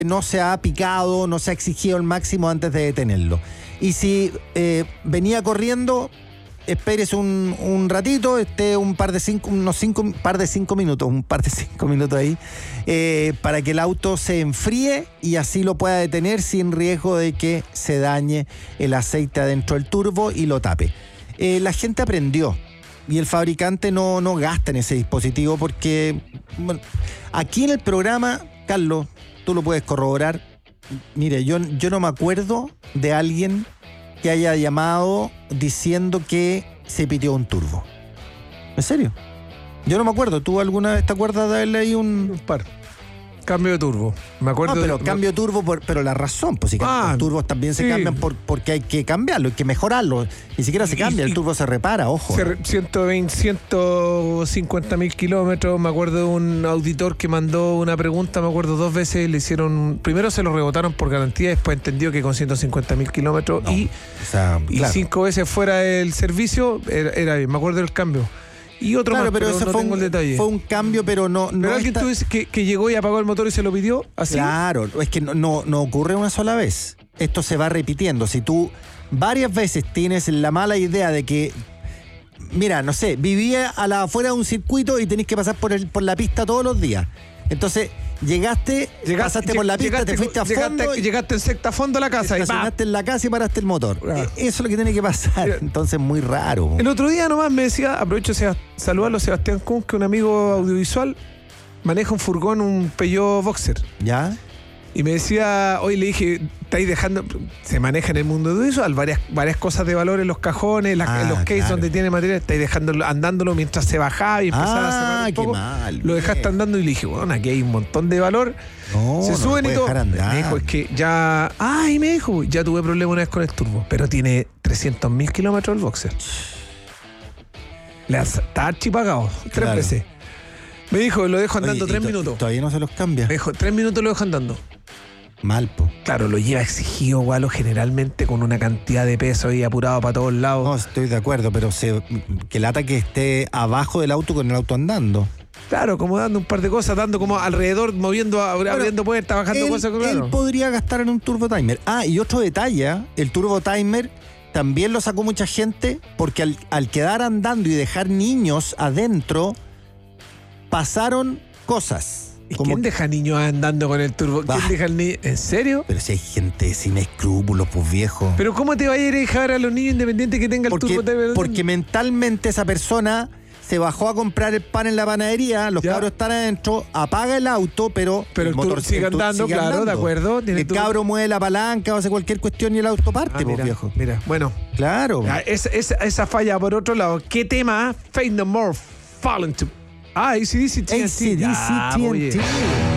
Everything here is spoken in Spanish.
no se ha picado, no se ha exigido el máximo antes de detenerlo. Y si venía corriendo, espérese un ratito, un par de 5 minutos ahí, para que el auto se enfríe y así lo pueda detener sin riesgo de que se dañe el aceite adentro del turbo y lo tape. La gente aprendió y el fabricante no gasta en ese dispositivo porque, bueno, aquí en el programa, Carlos, tú lo puedes corroborar. Mire, yo no me acuerdo de alguien que haya llamado diciendo que se pitió un turbo. ¿En serio? Yo no me acuerdo. ¿Tú alguna vez te acuerdas de haberle ahí un par? Cambio de turbo. Me acuerdo. No, pero cambio de turbo, pero la razón, pues si los turbos también se cambian porque hay que cambiarlo, hay que mejorarlo. Ni siquiera se cambia, el turbo se repara, ojo. 150.000 kilómetros. Me acuerdo de un auditor que mandó una pregunta, me acuerdo 2 veces, le hicieron. Primero se lo rebotaron por garantía, después entendió que con 150.000 kilómetros y 5 veces fuera del servicio era bien. Me acuerdo del cambio. Y otro más, pero ese no tengo el detalle. Fue un cambio, pero no. Pero alguien tú dices que llegó y apagó el motor y se lo pidió así. Claro, es que no ocurre una sola vez. Esto se va repitiendo. Si tú varias veces tienes la mala idea de que, mira, no sé, vivía afuera de un circuito y tenés que pasar por la pista todos los días. Entonces, pasaste por la pista, te fuiste a fondo. Llegaste en secta a fondo a la casa. Estacionaste en la casa y paraste el motor. Claro. Eso es lo que tiene que pasar. Entonces, muy raro. El otro día nomás me decía, aprovecho saludarlo a Sebastián Kuhn, que un amigo audiovisual maneja un furgón, un Peugeot Boxer. ¿Ya? Y me decía, hoy le dije, estáis dejando, se maneja en el mundo audiovisual varias cosas de valor en los cajones, en los cases donde tiene material, estáis dejándolo andándolo mientras se bajaba y empezaba a cerrar un poco. Mal, lo dejaste andando y le dije, bueno, aquí hay un montón de valor. Se suben y todo. Me dijo, es que ya. Y me dijo, ya tuve problema una vez con el turbo, pero tiene 300.000 kilómetros el Boxer. Está archipagado 3 veces. Me dijo, lo dejo andando 3 minutos. Todavía no se los cambia. Me dijo, 3 minutos lo dejo andando. Mal, po. Claro, lo lleva exigido, Gualo, generalmente con una cantidad de peso ahí apurado para todos lados. No, estoy de acuerdo, pero que lata que esté abajo del auto con el auto andando. Claro, como dando un par de cosas, dando como alrededor, moviendo, abriendo puertas, bajando cosas. Claro. Él podría gastar en un turbo timer. Y otro detalle, el turbo timer también lo sacó mucha gente porque al quedar andando y dejar niños adentro, pasaron cosas. ¿Quién deja niños andando con el turbo? ¿Quién deja al niño? ¿En serio? Pero si hay gente sin escrúpulos, pues viejo. ¿Pero cómo te va a ir a dejar a los niños independientes que tengan el turbo? Porque mentalmente esa persona se bajó a comprar el pan en la panadería, los cabros están adentro, apaga el auto, pero el motor sigue andando, claro, andando. De acuerdo. El cabro mueve la palanca o hace cualquier cuestión y el auto parte, pues viejo. Mira, bueno. Claro. Esa falla por otro lado. ¿Qué tema? Faith No More, Fallen to... AC/DC TNT. AC/DC TNT.